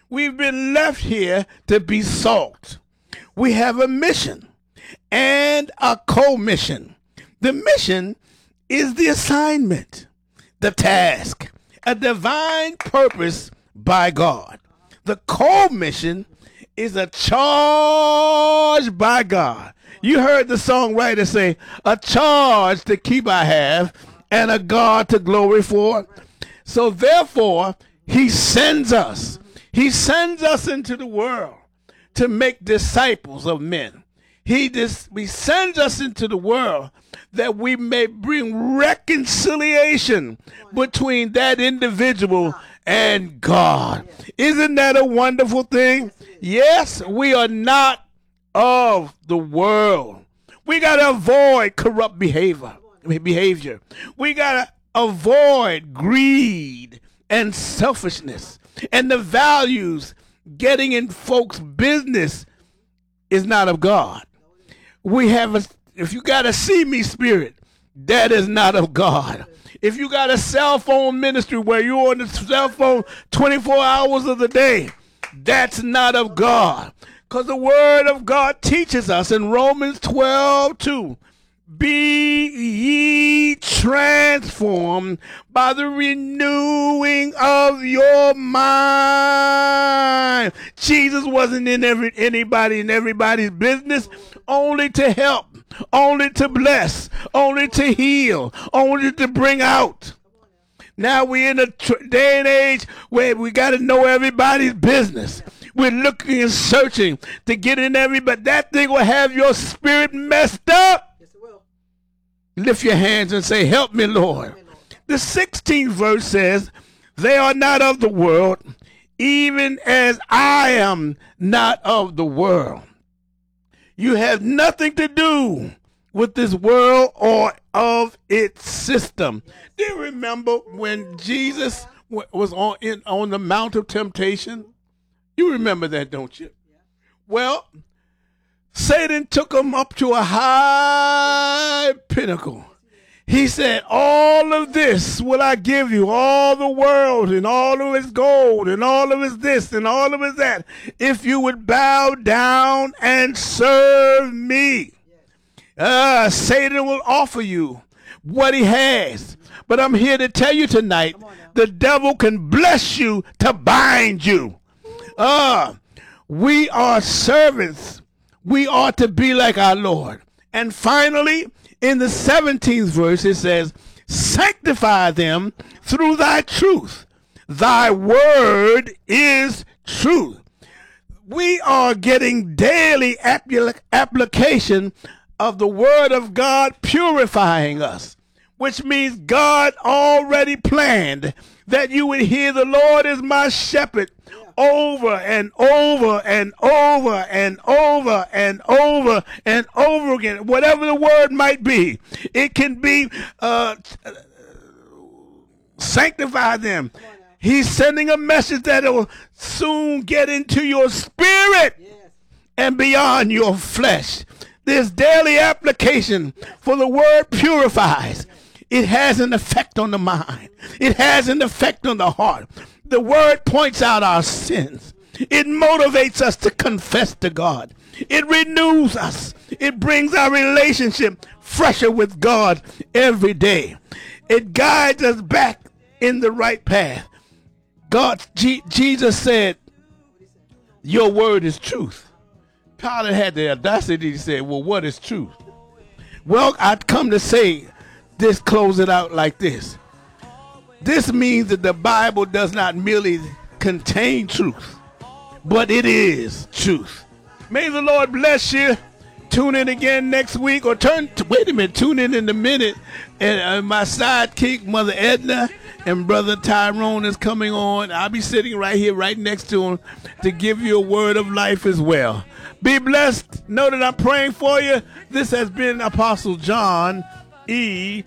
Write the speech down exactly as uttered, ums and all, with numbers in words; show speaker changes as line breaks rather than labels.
We've been left here to be salt. We have a mission and a co-mission. The mission is the assignment, the task, a divine purpose by God. The co-mission is a charge by God. You heard the songwriter say, a charge to keep I have, and a God to glory for. So therefore, he sends us. He sends us into the world to make disciples of men. He, dis- he sends us into the world that we may bring reconciliation between that individual and God. Isn't that a wonderful thing? Yes, we are not of the world. We got to avoid corrupt behavior. behavior. We got to avoid greed and selfishness and the values getting in folks' business is not of God. We have a, if you got a see me spirit, that is not of God. If you got a cell phone ministry where you're on the cell phone twenty-four hours of the day, that's not of God. Because the word of God teaches us in Romans twelve two, be ye transformed by the renewing of your mind. Jesus wasn't in every anybody in everybody's business, only to help, only to bless, only to heal, only to bring out. Now we're in a tr- day and age where we got to know everybody's business. We're looking and searching to get in everybody. That thing will have your spirit messed up. Yes, it will. Lift your hands and say, help me, Lord. The sixteenth verse says, they are not of the world, even as I am not of the world. You have nothing to do with this world or of its system. Do you remember when Jesus was on in, on the Mount of Temptation? You remember that, don't you? Well, Satan took him up to a high pinnacle. He said, all of this will I give you, all the world and all of its gold and all of its this and all of its that, if you would bow down and serve me. Uh, Satan will offer you what he has. But I'm here to tell you tonight, the devil can bless you to bind you. Uh, we are servants. We ought to be like our Lord. And finally, in the seventeenth verse, it says, sanctify them through thy truth. Thy word is truth. We are getting daily applic- application of the word of God purifying us, which means God already planned that you would hear the Lord is my shepherd over and over and over and over and over and over again. Whatever the word might be, it can be uh, sanctify them. He's sending a message that will soon get into your spirit and beyond your flesh. This daily application for the word purifies. It has an effect on the mind. It has an effect on the heart. The word points out our sins. It motivates us to confess to God. It renews us. It brings our relationship fresher with God every day. It guides us back in the right path. God, G- Jesus said, your word is truth. Pilate had the audacity to say, well, what is truth? Well, I'd come to say this, close it out like this. This means that the Bible does not merely contain truth, but it is truth. May the Lord bless you. Tune in again next week, or turn, to, wait a minute, tune in in a minute. And uh, my sidekick, Mother Edna, and Brother Tyrone is coming on. I'll be sitting right here, right next to him, to give you a word of life as well. Be blessed. Know that I'm praying for you. This has been Apostle John E.